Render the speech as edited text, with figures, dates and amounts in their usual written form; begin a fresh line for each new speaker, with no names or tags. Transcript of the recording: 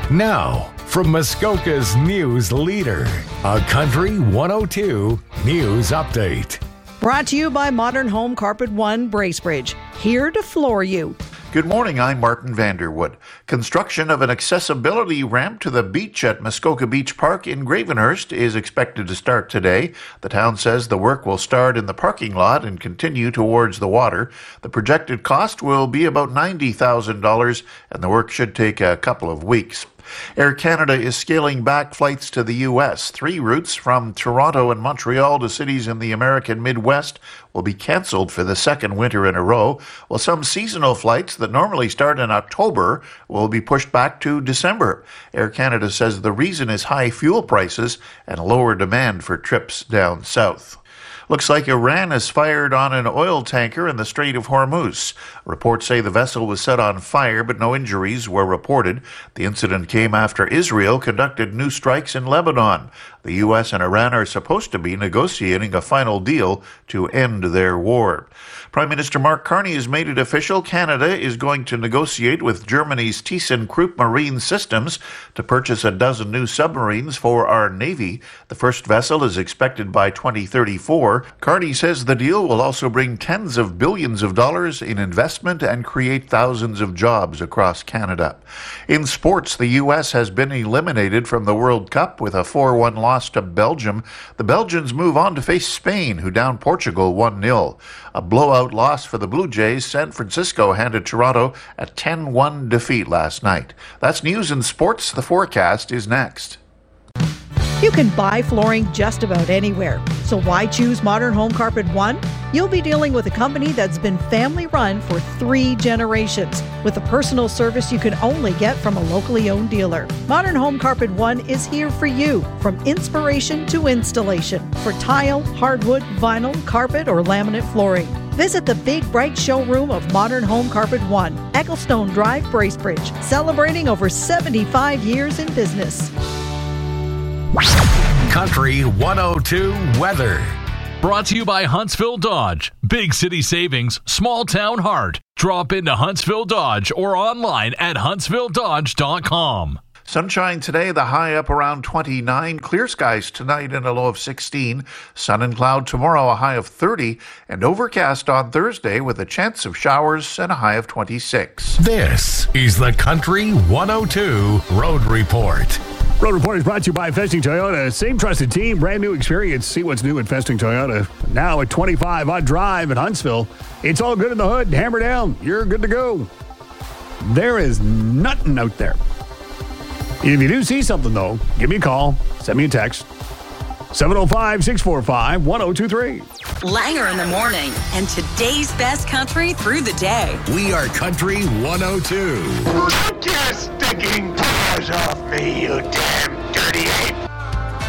Now, from Muskoka's news leader, a Country 102 News Update.
Brought to you by Modern Home Carpet One, Bracebridge. Here to floor you.
Good morning, I'm Martin Vanderwood. Construction of an accessibility ramp to the beach at Muskoka Beach Park in Gravenhurst is expected to start today. The town says the work will start in the parking lot and continue towards the water. The projected cost will be about $90,000, and the work should take a couple of weeks. Air Canada is scaling back flights to the U.S. 3 routes from Toronto and Montreal to cities in the American Midwest will be cancelled for the second winter in a row, while some seasonal flights that normally start in October will be pushed back to December. Air Canada says the reason is high fuel prices and lower demand for trips down south. Looks like Iran has fired on an oil tanker in the Strait of Hormuz. Reports say the vessel was set on fire, but no injuries were reported. The incident came after Israel conducted new strikes in Lebanon. The U.S. and Iran are supposed to be negotiating a final deal to end their war. Prime Minister Mark Carney has made it official. Canada is going to negotiate with Germany's ThyssenKrupp Marine Systems to purchase a dozen new submarines for our Navy. The first vessel is expected by 2034. Carney says the deal will also bring tens of billions of dollars in investment and create thousands of jobs across Canada. In sports, the U.S. has been eliminated from the World Cup with a 4-1 loss to Belgium. The Belgians move on to face Spain, who downed Portugal 1-0. A blowout loss for the Blue Jays. San Francisco handed Toronto a 10-1 defeat last night. That's news and sports. The forecast is next.
You can buy flooring just about anywhere. So why choose Modern Home Carpet One? You'll be dealing with a company that's been family run for 3 generations, with a personal service you can only get from a locally owned dealer. Modern Home Carpet One is here for you, from inspiration to installation, for tile, hardwood, vinyl, carpet, or laminate flooring. Visit the big, bright showroom of Modern Home Carpet One, Ecclestone Drive, Bracebridge, celebrating over 75 years in business.
Country 102 weather.
Brought to you by Huntsville Dodge. Big city savings, small town heart. Drop into Huntsville Dodge or online at huntsvilledodge.com.
Sunshine today, the high up around 29. Clear skies tonight and a low of 16. Sun and cloud tomorrow, a high of 30. And overcast on Thursday with a chance of showers and a high of 26.
This is the Country 102 Road Report.
Road Report is brought to you by Festing Toyota. Same trusted team, brand new experience. See what's new at Festing Toyota. Now at 25 on Drive in Huntsville. It's all good in the hood. Hammer down. You're good to go. There is nothing out there. If you do see something, though, give me a call. Send me a text. 705-645-1023.
Langer in the morning and today's best country through the day.
We are Country 102.
Get your stinking paws off me, you damn